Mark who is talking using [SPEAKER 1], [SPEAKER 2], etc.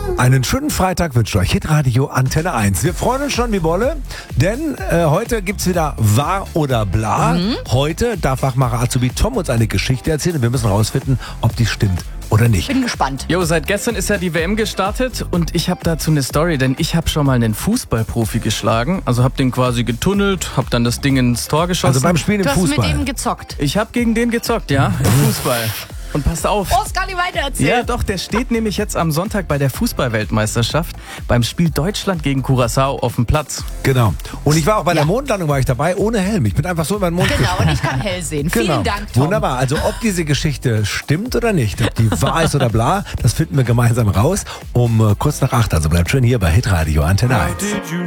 [SPEAKER 1] Einen schönen Freitag wünscht euch Hitradio Antenne 1. Wir freuen uns schon wie Bolle, denn heute gibt's wieder Wahr oder Bla. Heute darf Wachmacher Azubi Tom uns eine Geschichte erzählen und wir müssen rausfinden, ob die stimmt oder nicht.
[SPEAKER 2] Bin gespannt.
[SPEAKER 3] Jo, seit gestern ist ja die WM gestartet und ich habe dazu eine Story, denn ich habe schon mal einen Fußballprofi geschlagen. Also habe den quasi getunnelt, habe dann das Ding ins Tor geschossen.
[SPEAKER 1] Also beim Spielen im
[SPEAKER 2] Du hast
[SPEAKER 1] Fußball.
[SPEAKER 2] mit dem gezockt.
[SPEAKER 3] Ich habe gegen den gezockt, ja, im Fußball. Und passt auf.
[SPEAKER 2] Brauchst gar nicht weiter erzählen.
[SPEAKER 3] Ja, doch, der steht nämlich jetzt am Sonntag bei der Fußballweltmeisterschaft beim Spiel Deutschland gegen Curaçao auf dem Platz.
[SPEAKER 1] Genau. Und ich war auch bei der Mondlandung war ich dabei, ohne Helm. Ich bin einfach so über den Mond
[SPEAKER 2] Genau,
[SPEAKER 1] gesprungen.
[SPEAKER 2] und ich kann hell sehen.
[SPEAKER 1] Genau.
[SPEAKER 2] Vielen Dank, Tom.
[SPEAKER 1] Wunderbar. Also ob diese Geschichte stimmt oder nicht, ob die wahr ist oder bla, das finden wir gemeinsam raus um kurz nach 8. Also bleibt schön hier bei Hitradio Antenne 1.